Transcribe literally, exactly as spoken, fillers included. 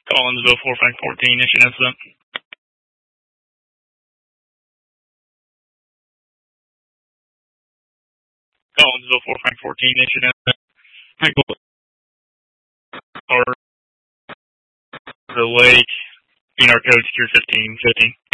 Collinsville, four five fourteen, issue an incident. Collinsville, four five fourteen, issue an incident. Or the lake, P N R code secure fifteen fifty.